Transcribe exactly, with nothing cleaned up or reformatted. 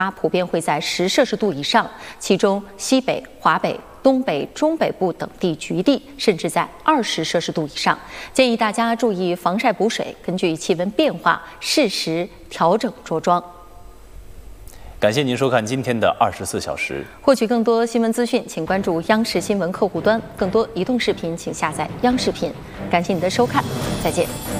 普遍会在十摄氏度以上，其中西北、华北、东北、中北部等地局地甚至在二十摄氏度以上。建议大家注意防晒补水，根据气温变化适时调整着装。 感谢您收看今天的二十四小时。 获取更多新闻资讯，请关注央视新闻客户端。更多移动视频，请下载央视频。感谢你的收看，再见。